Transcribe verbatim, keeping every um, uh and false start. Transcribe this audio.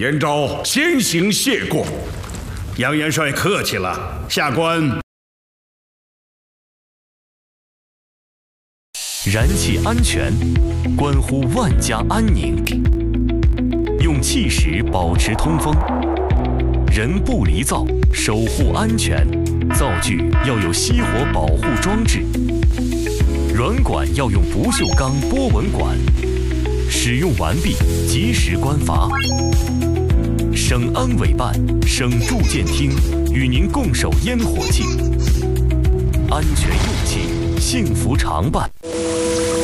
燕昭先行谢过。杨元帅客气了，下官。 燃气安全，关乎万家安宁。用气石保持通风，人不离灶，守护安全。灶具要有熄火保护装置，软管要用不锈钢波纹管。使用完毕，及时关阀。省安委办、省住建厅与您共守烟火气，安全用气，幸福常伴。